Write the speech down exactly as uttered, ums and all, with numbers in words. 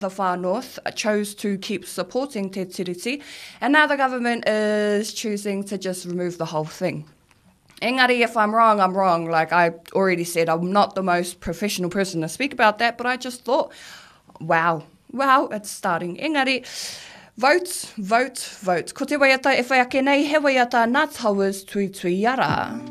the Far North chose to keep supporting Te Tiriti, and now the government is choosing to just remove the whole thing. Engari, if I'm wrong, I'm wrong. Like I already said, I'm not the most professional person to speak about that, but I just thought, wow, wow, it's starting. Engari, vote, vote, vote. Ko te waiata, e whaiake nei, he waiata Ngā Tauers tui tui ara.